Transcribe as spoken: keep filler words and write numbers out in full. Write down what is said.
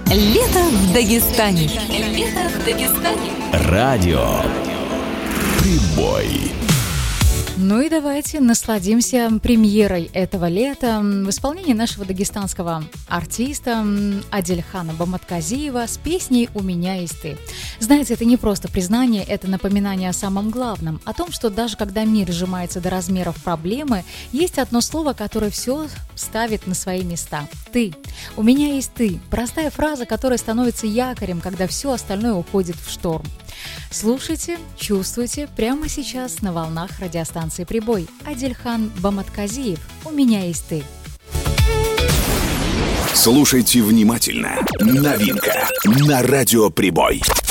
Лето в Дагестане. Лето в Дагестане. Радио Прибой. Ну и давайте насладимся премьерой этого лета в исполнении нашего дагестанского артиста Адельхана Баматказиева с песней «У меня есть ты». Знаете, это не просто признание, это напоминание о самом главном, о том, что даже когда мир сжимается до размеров проблемы, есть одно слово, которое все ставит на свои места. «Ты». «У меня есть ты». Простая фраза, которая становится якорем, когда все остальное уходит в шторм. Слушайте, чувствуйте прямо сейчас на волнах радиостанции «Прибой». Адельхан Баматказиев «У меня есть ты». Слушайте внимательно. Новинка на радио «Прибой».